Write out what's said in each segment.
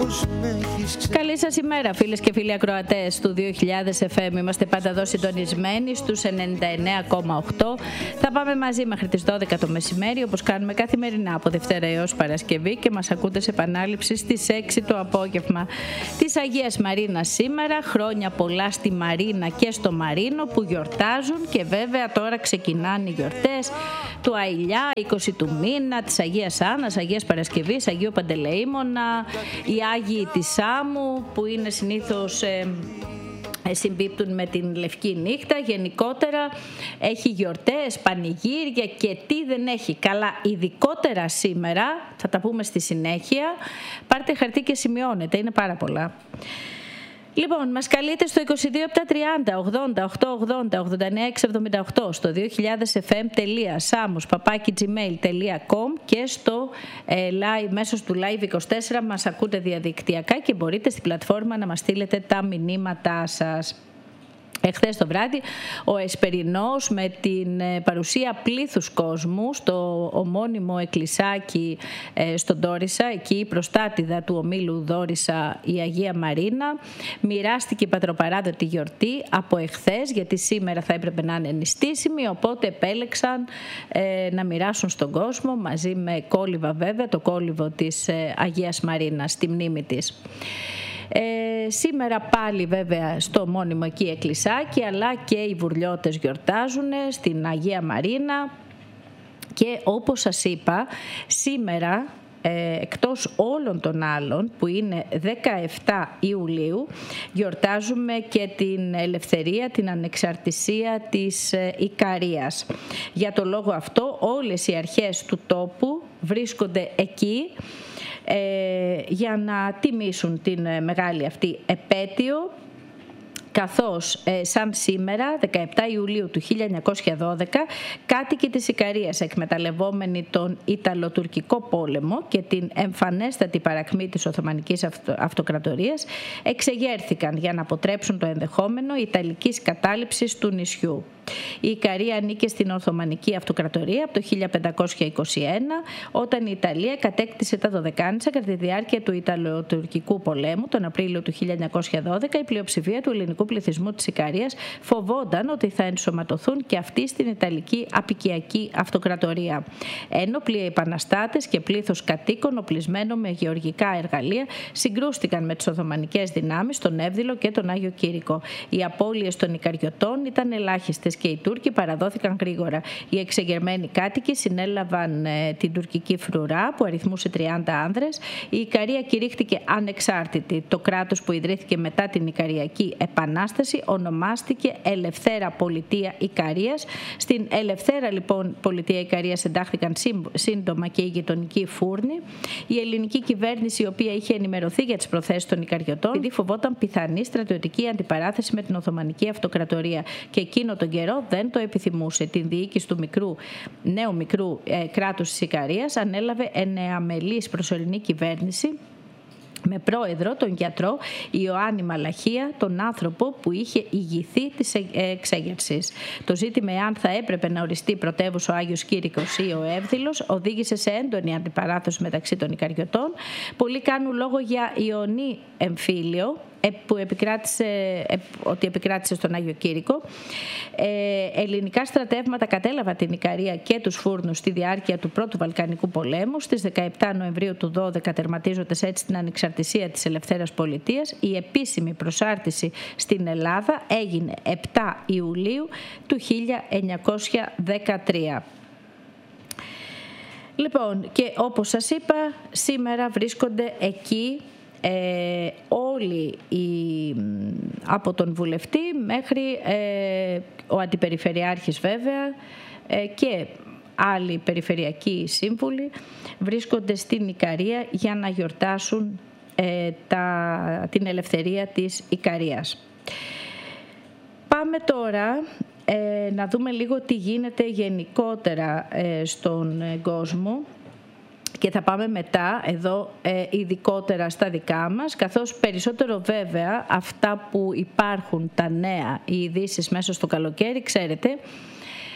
Καλή σας ημέρα, φίλες και φίλοι ακροατές του 2000 FM. Είμαστε πάντα εδώ συντονισμένοι στους 99,8. Θα πάμε μαζί μέχρι τις 12 το μεσημέρι, όπως κάνουμε καθημερινά από Δευτέρα έως Παρασκευή, και μας ακούτε σε επανάληψη στις 6 το απόγευμα της Αγίας Μαρίνας σήμερα. Χρόνια πολλά στη Μαρίνα και στο Μαρίνο που γιορτάζουν, και βέβαια τώρα ξεκινάνε οι γιορτές του Αηλιά, 20 του μήνα, της Αγίας Άννας, Αγίας Παρασκευής, Αγίου Παντελεήμονα, οι Άγιοι της Σάμου που είναι συνήθως συμπίπτουν με την Λευκή Νύχτα. Γενικότερα έχει γιορτές, πανηγύρια και τι δεν έχει. Καλά, ειδικότερα σήμερα, θα τα πούμε στη συνέχεια. Πάρτε χαρτί και σημειώνετε, είναι πάρα πολλά. Λοιπόν, μας καλείτε στο 22 80 880 89 78, στο 2000fm.samus@gmail.com και στο live, μέσω του Live 24 μας ακούτε διαδικτυακά και μπορείτε στην πλατφόρμα να μας στείλετε τα μηνύματά σας. Εχθές το βράδυ ο Εσπερινός με την παρουσία πλήθους κόσμου στο ομώνυμο εκκλησάκι στον Δόρισα, εκεί η προστάτηδα του ομίλου Δόρισα, η Αγία Μαρίνα, μοιράστηκε πατροπαράδοτη γιορτή από εχθές, γιατί σήμερα θα έπρεπε να είναι νηστίσιμη, οπότε επέλεξαν να μοιράσουν στον κόσμο μαζί με κόλληβα, βέβαια, το κόλληβο της Αγίας Μαρίνας στη μνήμη της. Σήμερα πάλι βέβαια στο μόνιμο εκεί εκκλησάκι, αλλά και οι βουρλιώτες γιορτάζουν στην Αγία Μαρίνα. Και όπως σας είπα, σήμερα εκτός όλων των άλλων, που είναι 17 Ιουλίου, γιορτάζουμε και την ελευθερία, την ανεξαρτησία της Ικαρίας. Για το λόγο αυτό όλες οι αρχές του τόπου βρίσκονται εκεί για να τιμήσουν την μεγάλη αυτή επέτειο, καθώς σαν σήμερα, 17 Ιουλίου του 1912, κάτοικοι της Ικαρίας, εκμεταλλευόμενοι τον Ιταλοτουρκικό πόλεμο και την εμφανέστατη παρακμή της Οθωμανικής Αυτοκρατορίας, εξεγέρθηκαν για να αποτρέψουν το ενδεχόμενο ιταλικής κατάληψης του νησιού. Η Ικαρία ανήκε στην Οθωμανική Αυτοκρατορία από το 1521, όταν η Ιταλία κατέκτησε τα Δωδεκάνησα κατά τη διάρκεια του Ιταλοτουρκικού πολέμου. Τον Απρίλιο του 1912 η πλειοψηφία του ελληνικού πληθυσμού της Ικαρίας φοβόταν ότι θα ενσωματωθούν και αυτοί στην Ιταλική Απικιακή Αυτοκρατορία. Ένοπλοι επαναστάτες και πλήθος κατοίκων οπλισμένο με γεωργικά εργαλεία συγκρούστηκαν με τις Οθωμανικές δυνάμεις στον Εύδηλο και τον Άγιο Κήρυκο. Οι απώλειες των Ικαριωτών ήταν ελάχιστες και οι Τούρκοι παραδόθηκαν γρήγορα. Οι εξεγερμένοι κάτοικοι συνέλαβαν την τουρκική φρουρά που αριθμούσε 30 άνδρες. Η Ικαρία κηρύχθηκε ανεξάρτητη. Το κράτος που ιδρύθηκε μετά την Ικαριακή Επανάσταση ονομάστηκε Ελευθέρα Πολιτεία Ικαρίας. Στην Ελευθέρα λοιπόν Πολιτεία Ικαρίας εντάχθηκαν σύντομα και οι γειτονικοί φούρνοι. Η ελληνική κυβέρνηση, η οποία είχε ενημερωθεί για τις προθέσεις των Ικαριωτών, επειδή φοβόταν πιθανή στρατιωτική αντιπαράθεση με την Οθωμανική Αυτοκρατορία, και εκείνο τον καιρό δεν το επιθυμούσε. Την διοίκηση του νέου μικρού κράτους της Ικαρίας ανέλαβε εννεαμελής προσωρινή κυβέρνηση με πρόεδρο τον γιατρό Ιωάννη Μαλαχία, τον άνθρωπο που είχε ηγηθεί της εξέγερσης. Το ζήτημα εάν θα έπρεπε να οριστεί πρωτεύουσα ο Άγιος Κήρυκος ή ο Εύδηλος οδήγησε σε έντονη αντιπαράθεση μεταξύ των Ικαριωτών. Πολλοί κάνουν λόγο για Ιωνή εμφύλιο που επικράτησε στον Άγιο Κήρυκο. Ελληνικά στρατεύματα κατέλαβαν την Ικαρία και τους φούρνους στη διάρκεια του Πρώτου Βαλκανικού πολέμου. Στις 17 Νοεμβρίου του 12, τερματίζοντας έτσι την ανεξαρτησία της Ελευθέρας Πολιτείας, η επίσημη προσάρτηση στην Ελλάδα έγινε 7 Ιουλίου του 1913. Λοιπόν, και όπως σας είπα, σήμερα βρίσκονται εκεί όλοι από τον βουλευτή μέχρι ο αντιπεριφερειάρχης βέβαια και άλλοι περιφερειακοί σύμβουλοι βρίσκονται στην Ικαρία για να γιορτάσουν την ελευθερία της Ικαρίας. Πάμε τώρα να δούμε λίγο τι γίνεται γενικότερα στον κόσμο. Και θα πάμε μετά εδώ ειδικότερα στα δικά μας, καθώς περισσότερο βέβαια αυτά που υπάρχουν, τα νέα, οι ειδήσεις μέσα στο καλοκαίρι, ξέρετε,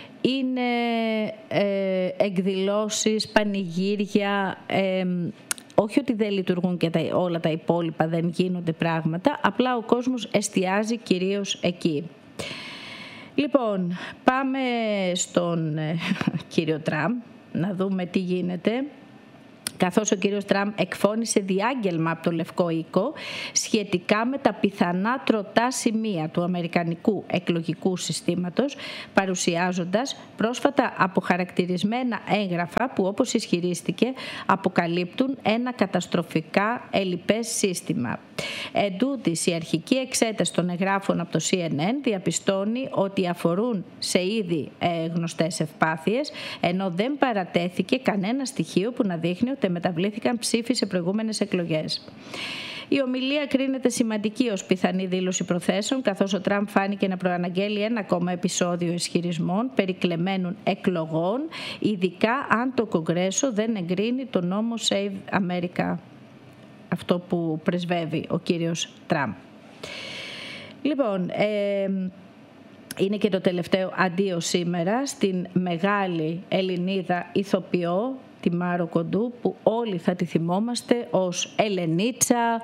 είναι εκδηλώσεις, πανηγύρια, Όχι ότι δεν λειτουργούν και όλα τα υπόλοιπα, δεν γίνονται πράγματα, απλά ο κόσμος εστιάζει κυρίως εκεί. Λοιπόν, πάμε στον κύριο Τραμπ να δούμε τι γίνεται. Καθώς ο κύριος Τραμπ εκφώνησε διάγγελμα από το Λευκό Οίκο σχετικά με τα πιθανά τροτά σημεία του αμερικανικού εκλογικού συστήματος, παρουσιάζοντας πρόσφατα αποχαρακτηρισμένα έγγραφα που, όπως ισχυρίστηκε, αποκαλύπτουν ένα καταστροφικά ελλειπές σύστημα. Εντούτοις, η αρχική εξέταση των εγγράφων από το CNN διαπιστώνει ότι αφορούν σε ήδη γνωστές ευπάθειες, ενώ δεν παρατέθηκε κανένα στοιχείο που να δείχνει ότι μεταβλήθηκαν ψήφοι σε προηγούμενες εκλογές. Η ομιλία κρίνεται σημαντική ως πιθανή δήλωση προθέσεων, καθώς ο Τραμπ φάνηκε να προαναγγέλει ένα ακόμα επεισόδιο ισχυρισμών περί κλεμμένων εκλογών, ειδικά αν το Κογκρέσο δεν εγκρίνει το νόμο Save America, αυτό που πρεσβεύει ο κύριος Τραμπ. Λοιπόν, είναι και το τελευταίο αντίο σήμερα στην μεγάλη Ελληνίδα ηθοποιό, τη Μάρο Κοντού, που όλοι θα τη θυμόμαστε ως Ελενίτσα,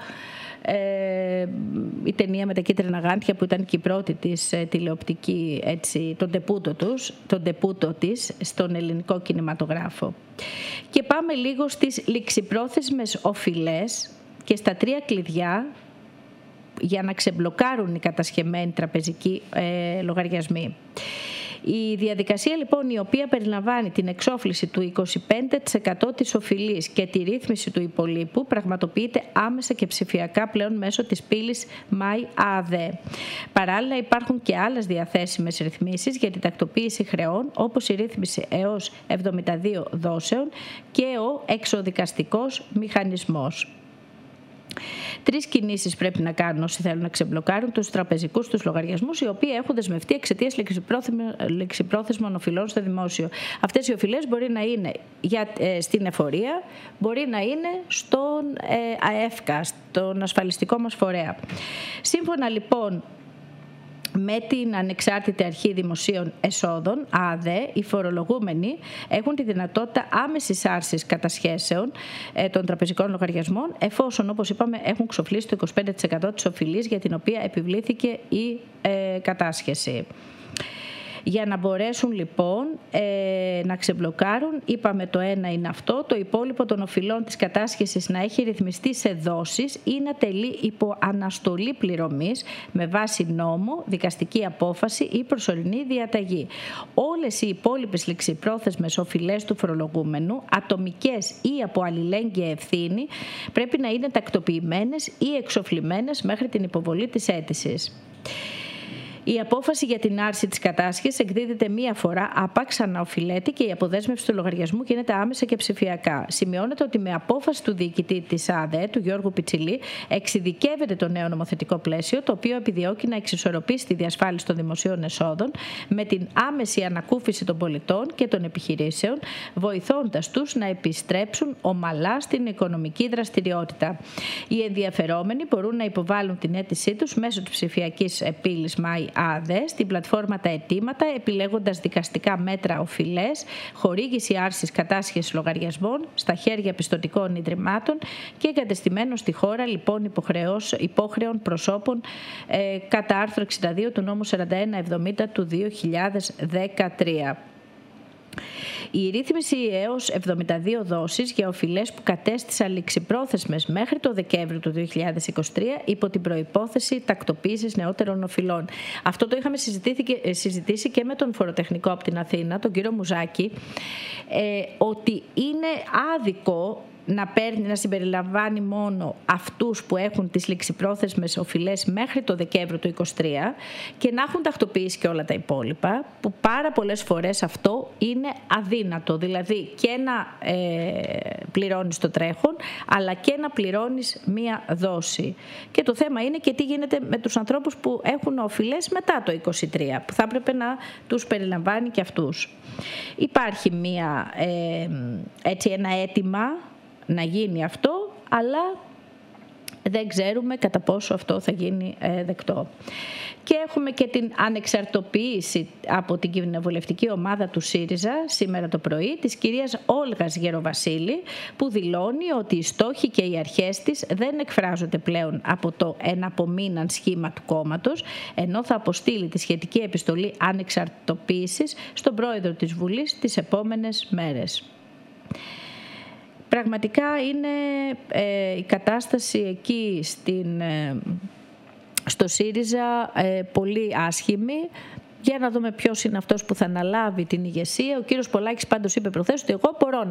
η ταινία με τα κίτρινα γάντια που ήταν και η πρώτη της τηλεοπτική, έτσι, τον τεπούτο της στον ελληνικό κινηματογράφο. Και πάμε λίγο στις ληξιπρόθεσμες οφειλές και στα 3 κλειδιά για να ξεμπλοκάρουν οι κατασχεμένοι τραπεζικοί λογαριασμοί. Η διαδικασία λοιπόν, η οποία περιλαμβάνει την εξόφληση του 25% της οφειλής και τη ρύθμιση του υπολείπου, πραγματοποιείται άμεσα και ψηφιακά πλέον μέσω της πύλης MyAD. Παράλληλα, υπάρχουν και άλλες διαθέσιμες ρυθμίσεις για την τακτοποίηση χρεών, όπως η ρύθμιση έως 72 δόσεων και ο εξοδικαστικός μηχανισμός. 3 κινήσεις πρέπει να κάνουν όσοι θέλουν να ξεμπλοκάρουν τους τραπεζικούς τους λογαριασμούς, οι οποίοι έχουν δεσμευτεί εξαιτίας ληξιπρόθεσμων οφειλών στο δημόσιο. Αυτές οι οφειλές μπορεί να είναι στην εφορία, μπορεί να είναι στον ΑΕΦΚΑ, στον ασφαλιστικό μας φορέα. Σύμφωνα λοιπόν με την Ανεξάρτητη Αρχή Δημοσίων Εσόδων, ΑΔΕ, οι φορολογούμενοι έχουν τη δυνατότητα άμεσης άρσης κατασχέσεων των τραπεζικών λογαριασμών, εφόσον, όπως είπαμε, έχουν ξοφλήσει το 25% της οφειλής για την οποία επιβλήθηκε η κατάσχεση. Για να μπορέσουν λοιπόν να ξεμπλοκάρουν, είπαμε το ένα είναι αυτό, το υπόλοιπο των οφειλών της κατάσχεσης να έχει ρυθμιστεί σε δόσεις ή να τελεί υπό αναστολή πληρωμής με βάση νόμο, δικαστική απόφαση ή προσωρινή διαταγή. Όλες οι υπόλοιπες ληξιπρόθεσμες οφειλές του φορολογούμενου, ατομικές ή από αλληλέγγυα ευθύνη, πρέπει να είναι τακτοποιημένες ή εξοφλημένες μέχρι την υποβολή της αίτησης. Η απόφαση για την άρση της κατάσχεσης εκδίδεται μία φορά άπαξ αναοφειλέτη και η αποδέσμευση του λογαριασμού γίνεται άμεσα και ψηφιακά. Σημειώνεται ότι με απόφαση του διοικητή της ΑΔΕ, του Γιώργου Πιτσιλή, εξειδικεύεται το νέο νομοθετικό πλαίσιο, το οποίο επιδιώκει να εξισορροπήσει τη διασφάλιση των δημοσίων εσόδων με την άμεση ανακούφιση των πολιτών και των επιχειρήσεων, βοηθώντας τους να επιστρέψουν ομαλά στην οικονομική δραστηριότητα. Οι ενδιαφερόμενοι μπορούν να υποβάλουν την αίτησή τους μέσω της ψηφιακής πύλης MyAD στην πλατφόρμα Τα Αιτήματα, επιλέγοντας δικαστικά μέτρα οφειλές, χορήγηση άρσης κατάσχεσης λογαριασμών στα χέρια πιστωτικών ιδρυμάτων και εγκατεστημένων στη χώρα λοιπόν υπόχρεων προσώπων κατά άρθρο 62 του νόμου 4170 του 2013. Η ρύθμιση έως 72 δόσεις για οφειλές που κατέστησαν ληξιπρόθεσμες μέχρι το Δεκέμβριο του 2023 υπό την προϋπόθεση τακτοποίησης νεότερων οφειλών. Αυτό το είχαμε συζητήσει και με τον φοροτεχνικό από την Αθήνα, τον κύριο Μουζάκη, ότι είναι άδικο να συμπεριλαμβάνει μόνο αυτούς που έχουν τις ληξιπρόθεσμες οφειλές μέχρι το Δεκέμβριο του 2023 και να έχουν τακτοποιήσει και όλα τα υπόλοιπα, που πάρα πολλές φορές αυτό είναι αδύνατο. Δηλαδή και να πληρώνεις το τρέχον, αλλά και να πληρώνεις μία δόση. Και το θέμα είναι και τι γίνεται με τους ανθρώπους που έχουν οφειλές μετά το 2023, που θα έπρεπε να τους περιλαμβάνει και αυτούς. Υπάρχει ένα αίτημα να γίνει αυτό, αλλά δεν ξέρουμε κατά πόσο αυτό θα γίνει δεκτό. Και έχουμε και την ανεξαρτοποίηση από την κοινοβουλευτική ομάδα του ΣΥΡΙΖΑ σήμερα το πρωί της κυρίας Όλγας Γεροβασίλη, που δηλώνει ότι οι στόχοι και οι αρχές της δεν εκφράζονται πλέον από το εναπομείναν σχήμα του κόμματος, ενώ θα αποστείλει τη σχετική επιστολή ανεξαρτοποίησης στον πρόεδρο της Βουλής τις επόμενες μέρες. Πραγματικά είναι η κατάσταση εκεί στο ΣΥΡΙΖΑ πολύ άσχημη. Για να δούμε ποιος είναι αυτός που θα αναλάβει την ηγεσία. Ο κύριος Πολάκης πάντως είπε προχθές ότι εγώ μπορώ